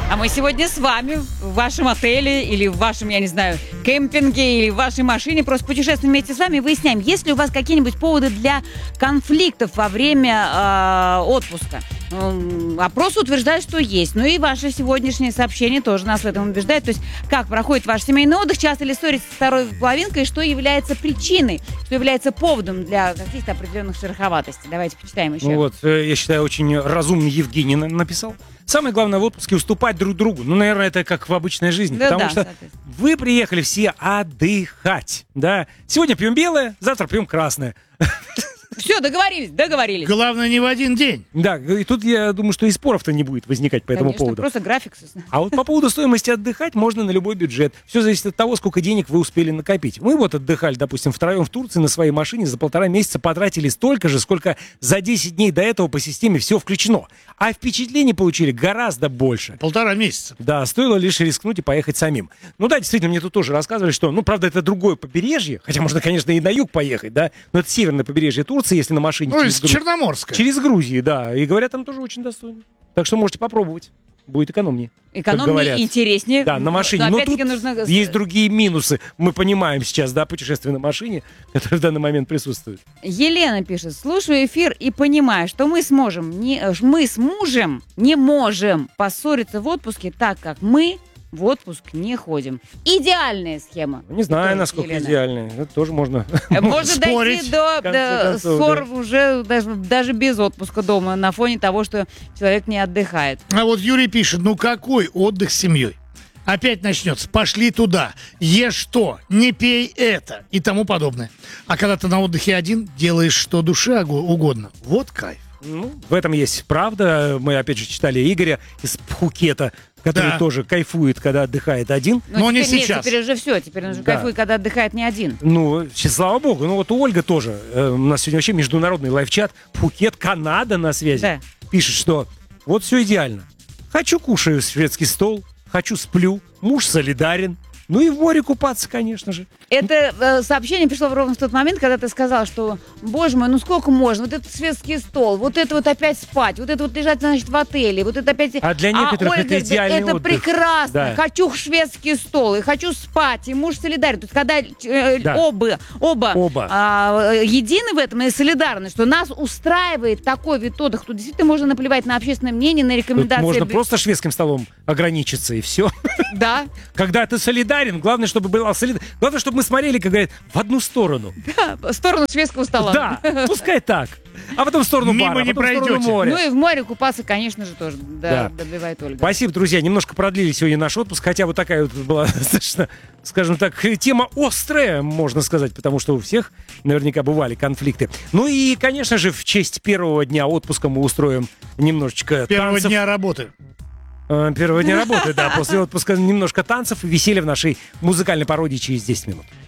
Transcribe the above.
А мы сегодня с вами в вашем отеле или в вашем, я не знаю, кемпинге или в вашей машине просто путешествуем вместе с вами и выясняем, есть ли у вас какие-нибудь поводы для конфликтов во время отпуска. Опрос утверждает, что есть. Ну и ваше сегодняшнее сообщение тоже нас в этом убеждает. То есть, как проходит ваш семейный отдых, часто ли ссоритесь со второй половинкой, что является причиной, что является поводом для каких-то определенных шероховатостей. Давайте почитаем еще. Ну вот, я считаю, очень разумный Евгений написал. Самое главное в отпуске — уступать друг другу. Ну, наверное, это как в обычной жизни. Да, потому что вы приехали все отдыхать. Да? Сегодня пьем белое, завтра пьем красное. Все, договорились. Главное, не в один день. Да, и тут я думаю, что и споров-то не будет возникать по этому поводу. Просто график. А вот по поводу стоимости отдыхать можно на любой бюджет. Все зависит от того, сколько денег вы успели накопить. Мы вот отдыхали, допустим, втроем в Турции на своей машине, за 1,5 месяца потратили столько же, сколько за 10 дней до этого по системе все включено. А впечатлений получили гораздо больше. 1,5 месяца. Да, стоило лишь рискнуть и поехать самим. Ну да, действительно, мне тут тоже рассказывали, что, ну, правда, это другое побережье, хотя можно, конечно, и на юг поехать, да, но это северное побережье Турции, если на машине. Ну, из Черноморская. Через Грузию, да, и говорят, там тоже очень достойно. Так что можете попробовать. Будет экономнее. Экономнее, интереснее. Да, на машине. Но тут есть другие минусы. Мы понимаем сейчас, да, путешествие на машине, которые в данный момент присутствуют. Елена пишет: слушаю эфир и понимаю, что мы с мужем не можем поссориться в отпуске, так как мы в отпуск не ходим. Идеальная схема. Не знаю, насколько Елена. идеальная. Это тоже можно Можно спорить, дойти до ссор уже даже без отпуска дома на фоне того, что человек не отдыхает. А вот Юрий пишет, ну какой отдых с семьей? Опять начнется, пошли туда, ешь то, не пей это и тому подобное. А когда ты на отдыхе один, делаешь что душе угодно. Вот кайф. Ну, в этом есть правда. Мы, опять же, читали Игоря из Пхукета, который тоже кайфует, когда отдыхает один. Но не сейчас. Теперь уже все, теперь он уже кайфует, когда отдыхает не один. Ну, слава богу. Ну, вот у Ольга тоже. У нас сегодня вообще международный лайв-чат. Пхукет, Канада на связи. Да. Пишет, что вот все идеально. Хочу кушаю шведский стол, хочу сплю, муж солидарен. Ну и в море купаться, конечно же. Это сообщение пришло ровно в тот момент, когда ты сказал, что, боже мой, ну сколько можно? Вот этот шведский стол, вот это вот опять спать, вот это вот лежать, значит, в отеле, вот это опять... А для некоторых Ольга, это идеальный это отдых. прекрасно. Да. Хочу шведский стол, и хочу спать, и муж солидарен. То есть, когда оба едины в этом и солидарны, что нас устраивает такой вид отдыха, тут действительно можно наплевать на общественное мнение, на рекомендации. Тут можно просто шведским столом ограничиться, и все. Да. Когда ты солидарен, главное, чтобы была солидарность. Главное, чтобы мы смотрели, как говорят, в одну сторону. Да, в сторону шведского стола. Да, пускай так. А потом в сторону Мимо бара, не а потом в сторону пройдете. моря. Ну и в море купаться, конечно же, тоже Да. добивает Ольга. Спасибо, друзья. Немножко продлили сегодня наш отпуск, хотя вот такая вот была достаточно, скажем так, тема острая, можно сказать, потому что у всех наверняка бывали конфликты. Ну и, конечно же, в честь первого дня отпуска мы устроим немножечко Первого танцев. дня работы. Первого дня работы, да. После отпуска немножко танцев и веселья в нашей музыкальной пародии через 10 минут.